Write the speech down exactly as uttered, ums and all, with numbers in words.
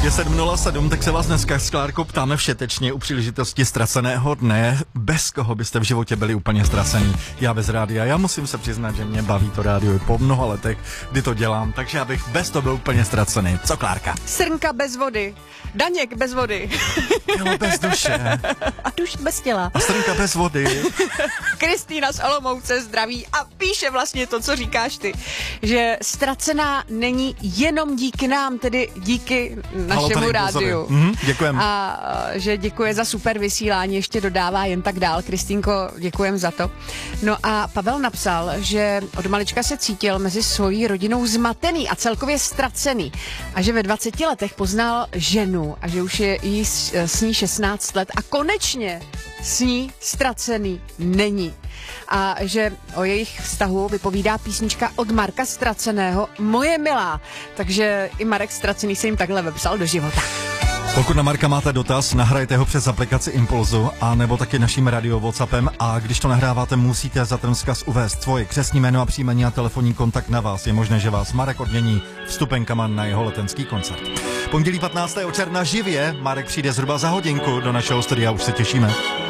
Je sedm nula sedm, tak se vás dneska s Klárkou ptáme všetečně u příležitosti ztraceného dne. Bez koho byste v životě byli úplně ztracení? Já bez rádia. Já musím se přiznat, že mě baví to rádio i po mnoha letech, kdy to dělám, takže já bych bez toho byl úplně ztracený. Co, Klárka? Srnka bez vody. Daněk bez vody. Tělo bez duše. A duš bez těla. A srnka bez vody. Kristýna z Olomouce zdraví a píše vlastně to, co říkáš ty, že ztracená není jenom díky nám, tedy díky našemu rádiu. Mhm, děkujem. A že děkuje za super vysílání, ještě dodává jen tak dál. Kristýnko, děkujem za to. No a Pavel napsal, že od malička se cítil mezi svojí rodinou zmatený a celkově ztracený a že ve dvaceti letech poznal ženu a že už je jí s ní šestnáct let a konečně s ní ztracený není. A že o jejich vztahu vypovídá písnička od Marka Ztraceného Moje milá. Takže i Marek Ztracený se jim takhle vepsal do života. Pokud na Marka máte dotaz, nahrajte ho přes aplikaci Impulzu a nebo taky naším radio WhatsAppem a když to nahráváte, musíte za ten vzkaz uvést svoje křestní jméno a příjmení a telefonní kontakt na vás. Je možné, že vás Marek odmění vstupenkama na jeho letenský koncert. Pondělí patnáctého června živě, Marek přijde zhruba za hodinku do našeho studia, už se těšíme.